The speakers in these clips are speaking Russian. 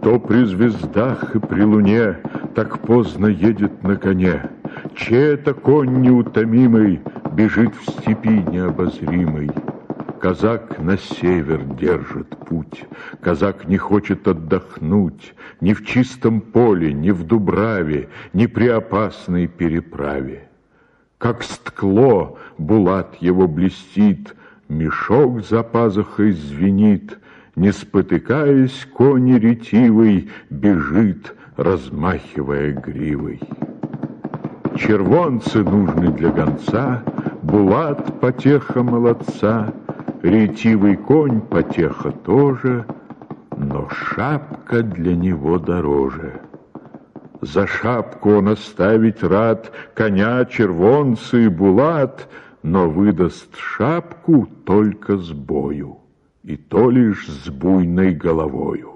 Кто при звездах и при луне так поздно едет на коне? Чей это конь неутомимый бежит в степи необозримой? Казак на север держит путь, казак не хочет отдохнуть ни в чистом поле, ни в дубраве, ни при опасной переправе. Как стекло булат его блестит, мешок за пазухой звенит, не спотыкаясь, конь ретивый бежит, размахивая гривой. Червонцы нужны для гонца, булат потеха молодца, ретивый конь потеха тоже, но шапка для него дороже. За шапку он оставить рад коня, червонца и булат, но выдаст шапку только с бою, и то лишь с буйной головою.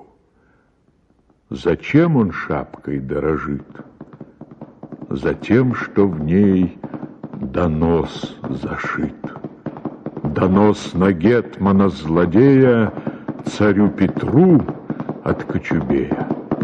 Зачем он шапкой дорожит? Затем, что в ней донос зашит. Донос на гетмана-злодея царю Петру от Кочубея.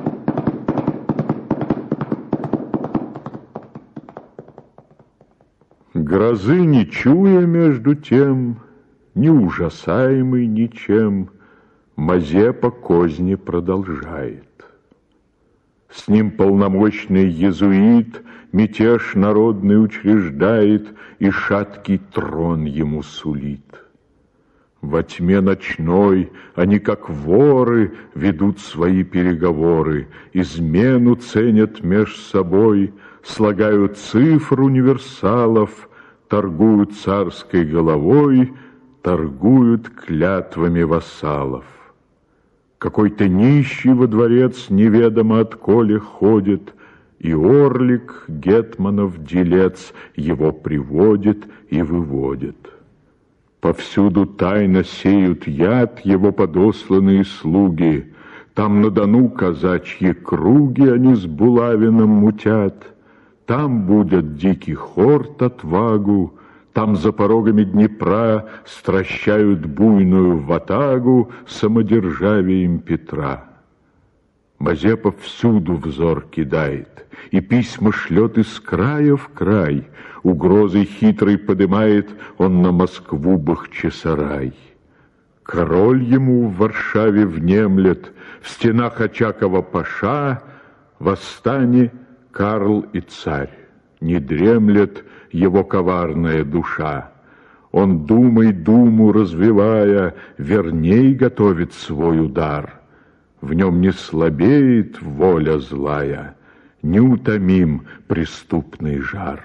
Грозы не чуя между тем, не ужасаемый ничем, Мазепа козни продолжает. С ним полномочный иезуит мятеж народный учреждает и шаткий трон ему сулит. Во тьме ночной они, как воры, ведут свои переговоры, измену ценят меж собой, слагают цифр универсалов, торгуют царской головой, торгуют клятвами вассалов. Какой-то нищий во дворец неведомо отколе ходит, и орлик, гетманов делец, его приводит и выводит. Повсюду тайно сеют яд его подосланные слуги, там на Дону казачьи круги они с булавином мутят, там будет дикий хорт отвагу, там за порогами Днепра стращают буйную ватагу самодержавием Петра. Мазепа всюду взор кидает, и письма шлет из края в край. Угрозой хитрой подымает он на Москву Бахчисарай. Король ему в Варшаве внемлет, в стенах Очакова-паша, восстане Карл и царь. Не дремлет его коварная душа. Он думой думу развивая, верней готовит свой удар. В нем не слабеет воля злая, неутомим преступный жар.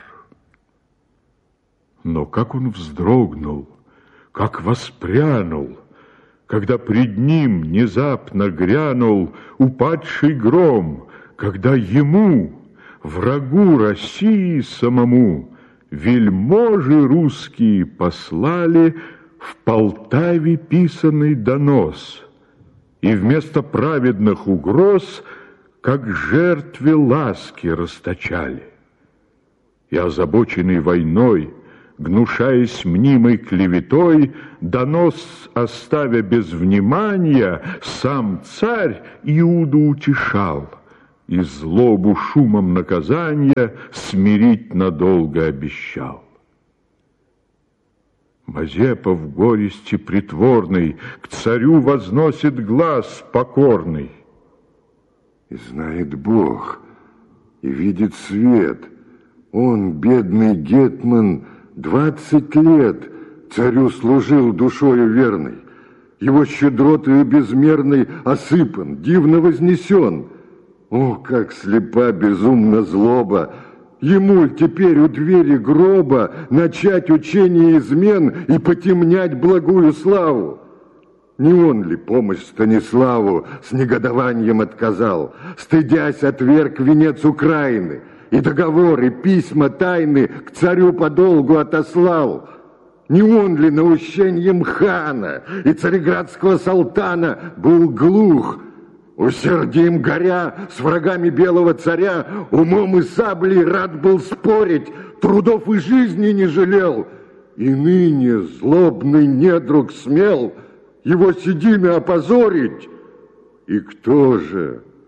Но как он вздрогнул, как воспрянул, когда пред ним внезапно грянул упадший гром, когда ему, врагу России самому, вельможи русские послали в Полтаве писанный донос, и вместо праведных угроз, как жертве ласки расточали. И озабоченный войной, гнушаясь мнимой клеветой, донос оставя без внимания, сам царь Иуду утешал, и злобу шумом наказания смирить надолго обещал. Мазепа в горести притворной к царю возносит глаз покорный. И знает Бог, и видит свет. Он, бедный гетман, 20 лет царю служил душою верной. Его щедротою безмерной осыпан, дивно вознесен. О, как слепа безумна злоба! Ему теперь у двери гроба начать учение измен и потемнять благую славу. Не он ли помощь Станиславу с негодованием отказал, стыдясь отверг венец Украины, и договоры, письма тайны к царю подолгу отослал? Не он ли наущением хана и цареградского султана был глух, усердием горя с врагами белого царя, умом и саблей рад был спорить, трудов и жизни не жалел, и ныне злобный недруг смел его седины опозорить? И кто же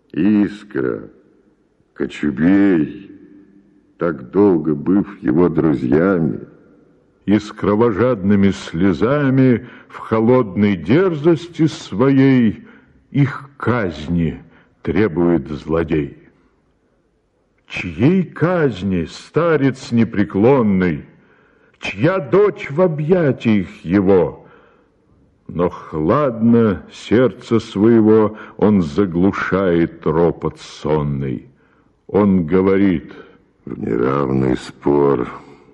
Искра, Кочубей, так долго быв его друзьями, и с кровожадными слезами в холодной дерзости своей их казни требует злодей. Чьей казни, старец непреклонный, чья дочь в объятиях его? Но хладно сердце своего он заглушает ропот сонный. Он говорит: в неравный спор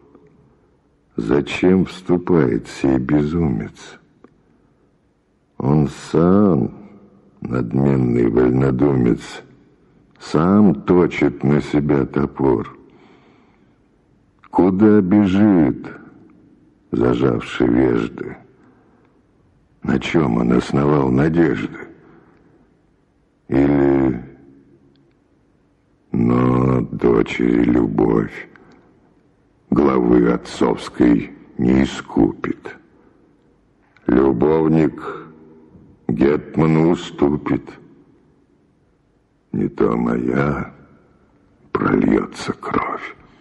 зачем вступает сей безумец? Он сам, надменный вольнодумец, сам точит на себя топор. Куда бежит, зажавший вежды? На чем он основал надежды? Или... Но дочери любовь главы отцовской не искупит. Любовник гетману уступит. Не то моя прольется кровь.